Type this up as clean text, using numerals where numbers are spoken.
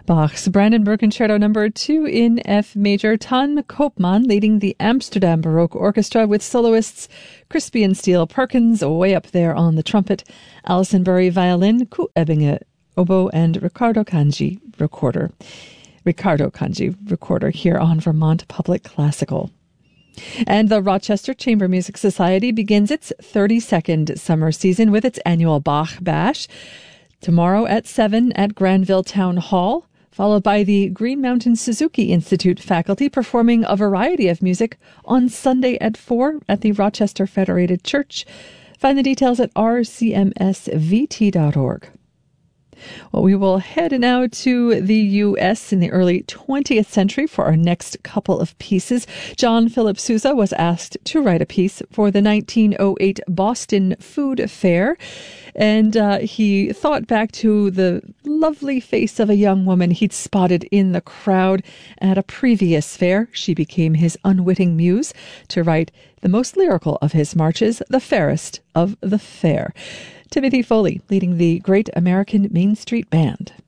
Bach's Brandenburg Concerto No. 2 in F major. Tan Koopman leading the Amsterdam Baroque Orchestra with soloists Crispian Steele Perkins way up there on the trumpet, Alison Burry violin, Ku Ebbinge oboe, and Ricardo Kanji recorder here on Vermont Public Classical. And the Rochester Chamber Music Society begins its 32nd summer season with its annual Bach Bash tomorrow at 7 at Granville Town Hall, followed by the Green Mountain Suzuki Institute faculty performing a variety of music on Sunday at 4 at the Rochester Federated Church. Find the details at rcmsvt.org. Well, we will head now to the U.S. in the early 20th century for our next couple of pieces. John Philip Sousa was asked to write a piece for the 1908 Boston Food Fair, and he thought back to the lovely face of a young woman he'd spotted in the crowd at a previous fair. She became his unwitting muse to write the most lyrical of his marches, The Fairest of the Fair. Timothy Foley leading the Great American Main Street Band.